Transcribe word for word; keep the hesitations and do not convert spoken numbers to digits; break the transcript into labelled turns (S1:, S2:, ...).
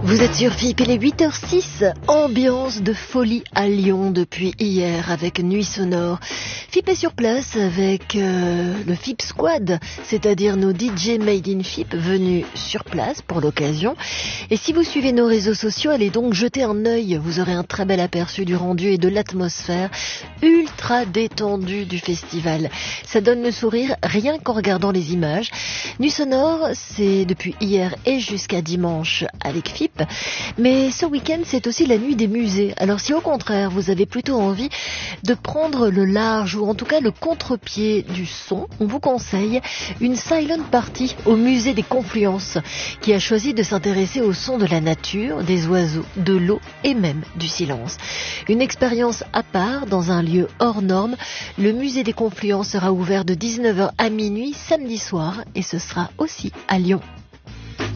S1: Vous êtes sur F I P, il est huit heures six, ambiance de folie à Lyon depuis hier avec Nuit Sonore. F I P est sur place avec euh, le F I P Squad, c'est-à-dire nos D J Made in F I P venus sur place pour l'occasion. Et si vous suivez nos réseaux sociaux, allez donc jeter un œil, vous aurez un très bel aperçu du rendu et de l'atmosphère ultra détendue du festival. Ça donne le sourire rien qu'en regardant les images. Nuit Sonore, c'est depuis hier et jusqu'à dimanche avec F I P. Mais ce week-end, c'est aussi la nuit des musées. Alors si au contraire, vous avez plutôt envie de prendre le large ou en tout cas le contre-pied du son, on vous conseille une silent party au musée des Confluences qui a choisi de s'intéresser au son de la nature, des oiseaux, de l'eau et même du silence. Une expérience à part dans un lieu hors norme. Le musée des Confluences sera ouvert de dix-neuf heures à minuit samedi soir et ce sera aussi à Lyon.